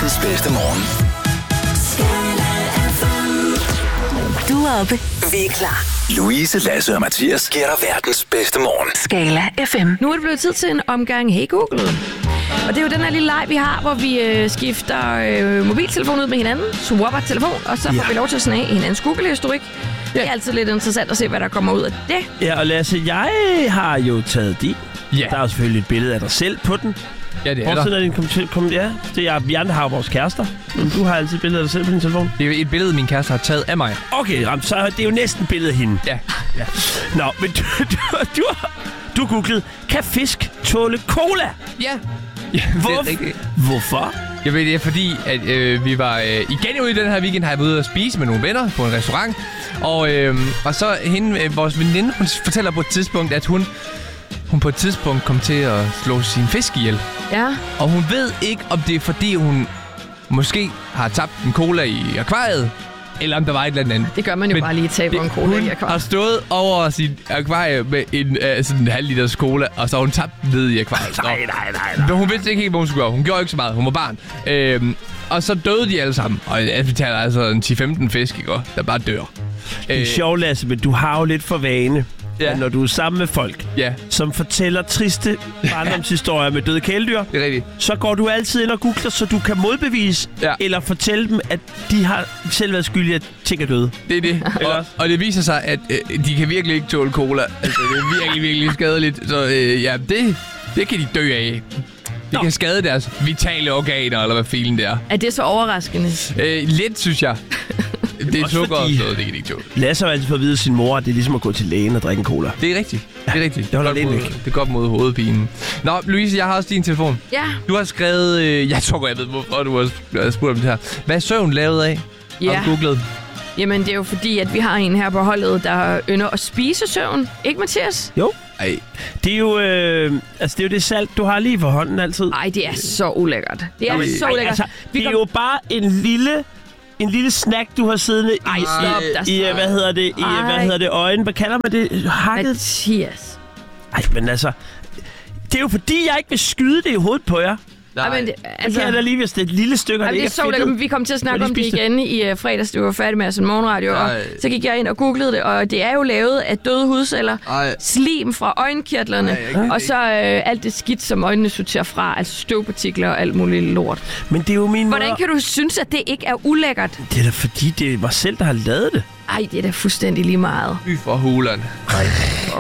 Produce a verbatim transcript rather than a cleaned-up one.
verdens bedste morgen. Du er oppe. Vi er klar. Louise, Lasse og Mathias giver dig verdens bedste morgen. Skala F M. Nu er det blevet tid til en omgang Hey Google. Og det er jo den her lille leg, vi har, hvor vi øh, skifter øh, mobiltelefon ud med hinanden, swapper telefon, og så får Ja. vi lov til at snage i hinandens Google-historik. Ja. Det er altid lidt interessant at se, hvad der kommer ud af det. Ja, og Lasse, jeg har jo taget din. Ja. Der er jo selvfølgelig et billede af dig selv på den. Ja, det er Hvor der. er din kom til, kom, ja, det er, vi andre har jo vores kærester, men du har altid et billede af dig selv på din telefon. Det er jo et billede, min kæreste har taget af mig. Okay, Ram, så er det jo næsten et billede af hende. Ja. Ja. Nå, men du, du, du, du googlede, kan fisk tåle cola? Ja. Ja, det Hvor, er rigtigt. hvorfor? Jeg ved, det er fordi, at øh, vi var øh, igen ude i den her weekend, har jeg været ude at spise med nogle venner på en restaurant. Og, øh, og så hende, øh, vores veninde, hun fortæller på et tidspunkt, at hun, hun på et tidspunkt kom til at slå sin fisk ihjel. Ja. Og hun ved ikke, om det er fordi, hun måske har tabt en cola i akvariet, eller om der var et eller andet. Det gør man jo Men bare lige tabe en cola hun i har akvariet. stået over sin akvarie med en uh, sådan en halv liters cola, og så har hun tabt ned i akvariet. Nej, nej, nej, nej. Men hun vidste ikke helt, hvad hun skulle gøre. Hun gjorde ikke så meget. Hun var barn. Øhm, og så døde de alle sammen. Og jeg betaler altså en ti femten fisk, ikke? Der bare dør. Det er sjovt, Lasse, men du har jo lidt for vane, Ja. at når du er sammen med folk, Ja, som fortæller triste barndomshistorier med døde kæledyr, det er rigtigt. så går du altid ind og googler, så du kan modbevise, Ja. eller fortælle dem, at de har selv været skyldige, at ting er døde. Det er det. og, og det viser sig, at øh, de kan virkelig ikke tåle cola. Altså, det er virkelig, virkelig skadeligt. Så øh, ja, det, det kan de dø af. Det Nå. kan skade deres vitale organer, eller hvad filen det er. Er det så overraskende? Øh, lidt, synes jeg. Det er også sukker og fordi- sådan noget, det kan de ikke tåle. Lasse har altid fået at vide af sin mor, at det er ligesom at gå til lægen og drikke en cola. Det er rigtigt. Det er rigtigt. det holder er lidt godt væk. mod- Det er godt mod hovedpinen. Nå, Louise, jeg har også din telefon. Ja. Du har skrevet... Øh, jeg tror godt, jeg ved, hvorfor du har sp- har spurgt om det her. Hvad er søvn lavet af? Ja. Har du googlet? Jamen, det er jo fordi, at vi har en her på holdet, der ynder at spise søvn. Ikke, Mathias? Jo. Ej. Det er jo, øh, altså, det, er jo det salt, du har lige for hånden altid. Ej, det er så ulækkert. Det er Jamen, så ej, ulækkert. altså, Vi det er kom- jo bare en lille, en lille snack, du har siddende Ej, i, stop, der i, i, stop. hvad hedder det, i, Ej. hvad hedder det, øjen. Hvad kalder man det? Hakket? Mathias. Ej, men altså, det er jo fordi, jeg ikke vil skyde det i hovedet på jer. Ej, men det, Altså, altså, det kan jeg da lige, hvis det er et lille stykke, og Ej, det det er ikke så er ulækkert. fedtet. Vi kom til at snakke Må de om det spise det? igen i uh, fredags, det var færdig med at sende morgenradio, og Ej. så gik jeg ind og googlede det, og det er jo lavet af døde hudceller, Ej. slim fra øjenkirtlerne, Ej, jeg kan og ikke. så øh, alt det skidt, som øjnene sorterer fra, altså støvpartikler og alt muligt lort. Men det er jo min Hvordan måde. kan du synes, at det ikke er ulækkert? Det er da fordi, det er mig selv, der har lavet det. Ej, det er da fuldstændig lige meget. Fy for hulerne.